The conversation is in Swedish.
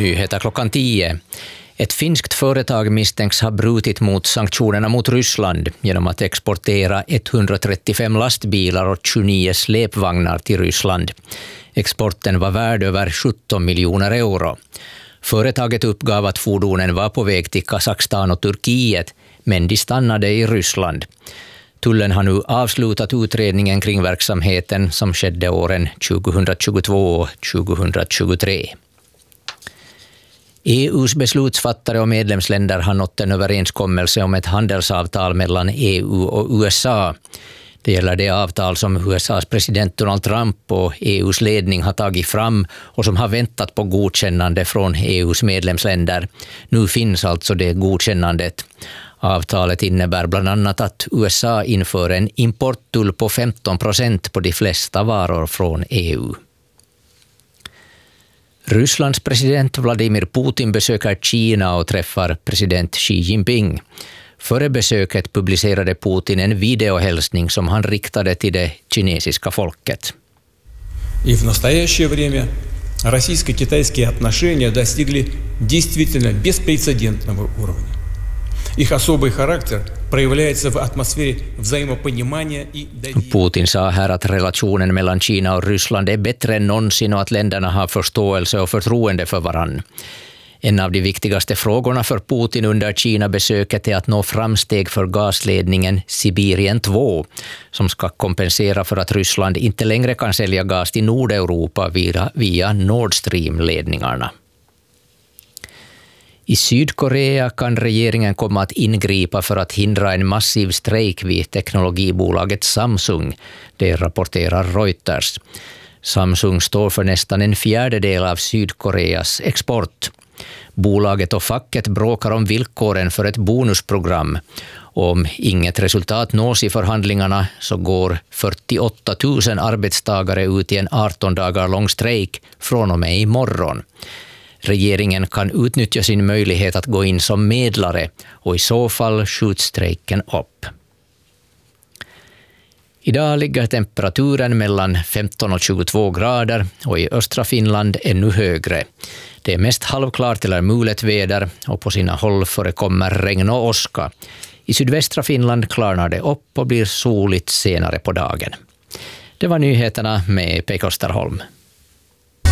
Nyheter klockan 10. Ett finskt företag misstänks ha brutit mot sanktionerna mot Ryssland genom att exportera 135 lastbilar och 29 släpvagnar till Ryssland. Exporten var värd över 17 miljoner euro. Företaget uppgav att fordonen var på väg till Kazakstan och Turkiet, men de stannade i Ryssland. Tullen har nu avslutat utredningen kring verksamheten som skedde åren 2022 och 2023. EU:s beslutsfattare och medlemsländer har nått en överenskommelse om ett handelsavtal mellan EU och USA. Det gäller det avtal som USAs president Donald Trump och EU:s ledning har tagit fram och som har väntat på godkännande från EU:s medlemsländer. Nu finns alltså det godkännandet. Avtalet innebär bland annat att USA inför en importtull på 15% på de flesta varor från EU. Rysslands president Vladimir Putin besöker Kina och träffar president Xi Jinping. Före besöket publicerade Putin en videohälsning som han riktade till det kinesiska folket. И в настоящее время российско-китайские отношения достигли действительно беспрецедентного уровня. Их особый характер проявляется в атмосфере взаимопонимания и доверия. Putin sa här att relationen mellan Kina och Ryssland är bättre än någonsin och att länderna har förståelse och förtroende för varann. En av de viktigaste frågorna för Putin under Kina-besöket är att nå framsteg för gasledningen Sibirien 2, som ska kompensera för att Ryssland inte längre kan sälja gas till Nordeuropa via Nord Stream-ledningarna. I Sydkorea kan regeringen komma att ingripa för att hindra en massiv strejk vid teknologibolaget Samsung, det rapporterar Reuters. Samsung står för nästan en fjärdedel av Sydkoreas export. Bolaget och facket bråkar om villkoren för ett bonusprogram. Om inget resultat nås i förhandlingarna så går 48 000 arbetstagare ut i en 18 dagar lång strejk från och med imorgon. Regeringen kan utnyttja sin möjlighet att gå in som medlare och i så fall skjuts strejken upp. Idag ligger temperaturen mellan 15 och 22 grader och i östra Finland ännu högre. Det är mest halvklart eller mulet väder och på sina håll förekommer regn och åska. I sydvästra Finland klarnar det upp och blir soligt senare på dagen. Det var nyheterna med Pekka Österholm.